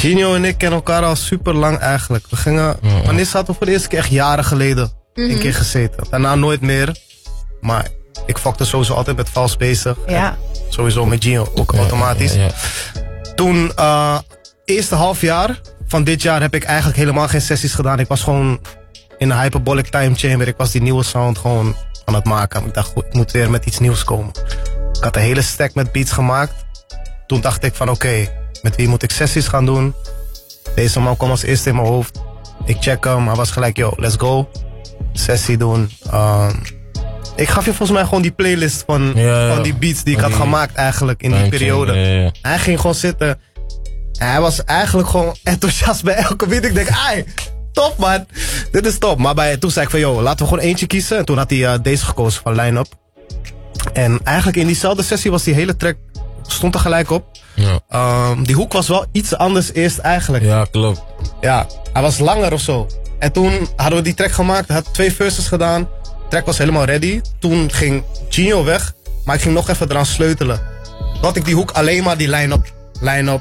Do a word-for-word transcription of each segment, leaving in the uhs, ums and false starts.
Gino en ik kennen elkaar al super lang eigenlijk. We gingen, Mm. wanneer zaten we voor de eerste keer? Echt jaren geleden. Mhm. Een keer gezeten. Daarna nooit meer. Maar ik fokte sowieso altijd met vals bezig. Ja. En sowieso met Gino ook Ja, automatisch. ja, ja. Toen, uh, eerste half jaar van dit jaar heb ik eigenlijk helemaal geen sessies gedaan. Ik was gewoon in een hyperbolic time chamber. Ik was die nieuwe sound gewoon aan het maken. Ik dacht, goed, ik moet weer met iets nieuws komen. Ik had een hele stack met beats gemaakt. Toen dacht ik van oké, okay, met wie moet ik sessies gaan doen? Deze man kwam als eerste in mijn hoofd. Ik check hem, hij was gelijk, yo, let's go. Sessie doen. Uh, ik gaf je volgens mij gewoon die playlist van, Ja, ja. van die beats die ik Van had die gemaakt eigenlijk in die time periode. chamber, ja, ja. Hij ging gewoon zitten. En hij was eigenlijk gewoon enthousiast bij elke beat. Ik denk, ai, top man. Dit is top. Maar bij, toen zei ik van, yo, laten we gewoon eentje kiezen. En toen had hij uh, deze gekozen van Line Up. En eigenlijk in diezelfde sessie was die hele track, stond er gelijk op. Ja. Um, die hoek was wel iets anders eerst eigenlijk. Ja, klopt. Ja, hij was langer of zo. En toen hadden we die track gemaakt. Hij had twee verses gedaan. De track was helemaal ready. Toen ging Gino weg. Maar ik ging nog even eraan sleutelen. Toen had ik die hoek alleen maar die line-up, line-up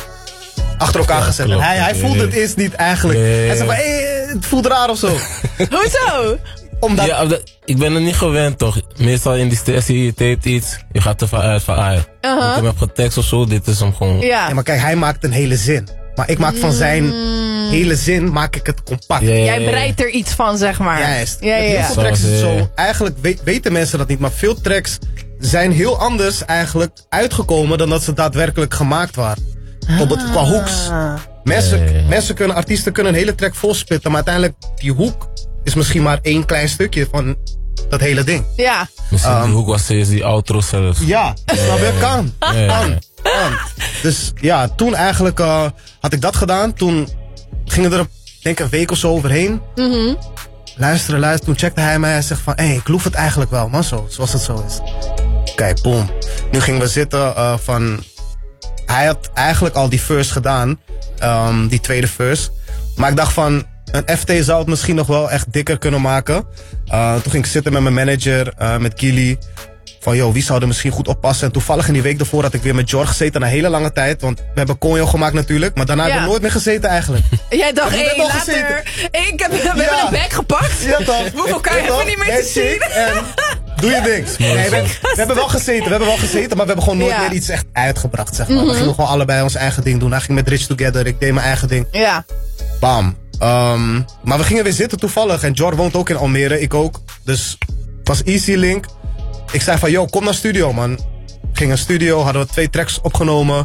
achter elkaar Ja, gezet. klopt. En hij, hij voelde het eerst niet eigenlijk. Nee. Hij zei van, hey, het voelt raar of zo. Hoezo? Omdat, Ja, dat- ik ben er niet gewend toch. Meestal in die sessie, je tapet iets, je gaat ervan uit van ah, Uh-huh. ik heb hem getekst of zo, dit is hem gewoon. Ja. ja, maar kijk, hij maakt een hele zin. Maar ik maak van zijn hele zin, maak ik het compact. Ja, ja, ja, Jij ja. breidt er iets van, zeg maar. Juist. Ja, ja, Met ja. heel veel tracks is het Zoals, eh, zo. Eigenlijk we- weten mensen dat niet, maar veel tracks zijn heel anders eigenlijk uitgekomen dan dat ze daadwerkelijk gemaakt waren. Bijvoorbeeld qua hoeks. Mensen, Ja, ja, ja. mensen kunnen, artiesten kunnen een hele track volspitten, maar uiteindelijk die hoek is misschien maar één klein stukje van dat hele ding. Ja. Misschien die hoek was steeds die outro zelfs. Ja, snap je? Kan. Ja, ja, ja. Kan. Kan. Dus ja, toen eigenlijk uh, had ik dat gedaan. Toen gingen er, denk ik, een week of zo overheen. Luisteren, luisteren. Toen checkte hij mij en zegt van, hé, hey, ik loef het eigenlijk wel, man, zo, zoals het zo is. Kijk, boom. Nu gingen we zitten uh, van... Hij had eigenlijk al die verse gedaan, um, die tweede verse. Maar ik dacht van, een F T zou het misschien nog wel echt dikker kunnen maken. Uh, toen ging ik zitten met mijn manager, uh, met Gilly. Van, joh, wie zou er misschien goed oppassen? En toevallig in die week daarvoor had ik weer met George gezeten na een hele lange tijd. Want we hebben Conjo gemaakt natuurlijk. Maar daarna Ja. hebben we nooit meer gezeten eigenlijk. Jij dacht, Heb je hé, net al later. Ik heb, we hebben Ja. een bag gepakt. Ja, toch? We hoeven elkaar Ja, even toch? niet meer te Handshake zien. En doe je ding. Nee, we, we hebben wel gezeten, we hebben wel gezeten. Maar we hebben gewoon nooit Ja. meer iets echt uitgebracht, zeg maar. We gingen gewoon allebei ons eigen ding doen. Hij ging met Rich Together, ik deed mijn eigen ding. Ja. Bam. Um, maar we gingen weer zitten toevallig. En Jor woont ook in Almere, ik ook. Dus het was easy link. Ik zei van, yo, kom naar studio, man. Ging naar studio, hadden we twee tracks opgenomen.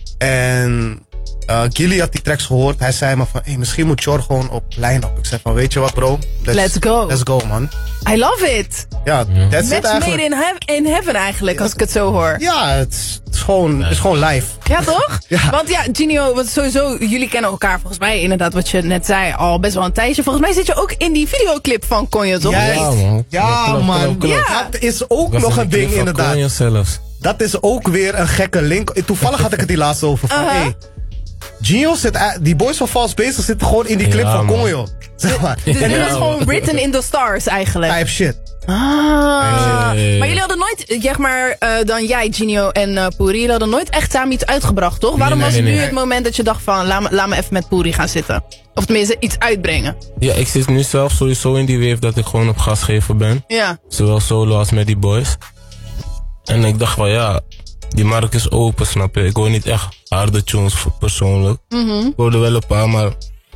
En uh, Gilly had die tracks gehoord. Hij zei me van, hey, misschien moet Jor gewoon op line-up. Ik zei van, weet je wat, bro? Let's go. Let's go, man. I love it. Ja, that's it Match made eigenlijk. in, hev- in heaven eigenlijk, als ik het zo hoor. Ja, het is, het is gewoon, het is gewoon live. Ja, toch? Ja. Want ja, Gino, wat sowieso, jullie kennen elkaar volgens mij inderdaad, wat je net zei, al best wel een tijdje. Volgens mij zit je ook in die videoclip van Conjo, toch? Juist. Ja, man. Ja, Ja, klopt, man. klopt, klopt. Ja. Dat is ook Ik was nog in een de clip ding, van inderdaad. Conjo zelfs. Dat is ook weer een gekke link. Toevallig had ik het die laatst over. Van, Uh-huh. hey, Gino zit, a- die boys van Vals Bezig zitten gewoon in die clip Ja, van man. Conjo. Zeg maar. Dus En dit dat is is gewoon written in the stars eigenlijk. type shit. Ah. Hey. Maar jullie hadden nooit, zeg maar, eh, dan jij, Gino en uh, Puri, jullie hadden nooit echt samen iets uitgebracht, toch? Waarom nee, was nee, het nu nee. het moment dat je dacht van, laat me, laat me even met Puri gaan zitten? Of tenminste, iets uitbrengen. Ja, ik zit nu zelf sowieso in die wave dat ik gewoon op gasgever ben. Ja. Zowel solo als met die boys. En ik dacht van ja, die markt is open, snap je. Ik hoor niet echt harde tunes persoonlijk. Ik hoorde wel een paar, maar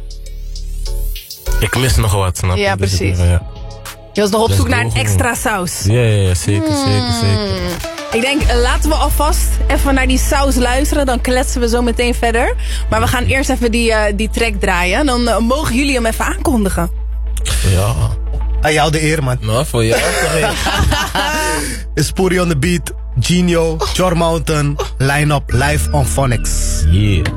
ik mis nog wat, snap je. Ja, Dus ik precies. dacht, ja. Je was nog op Let's zoek naar go een gewoon. extra saus. Ja, ja, ja, zeker, zeker, zeker. Ik denk, eh, laten we alvast even naar die saus luisteren. Dan kletsen we zo meteen verder. Maar we gaan eerst even die, eh, die track draaien. Dan eh, mogen jullie hem even aankondigen. Ja, Aan jou de eer, man. nou voor jou toch hè. Is Puri on the beat, Gino, Jor Mountain, line-up, live on Phonics. Yeah.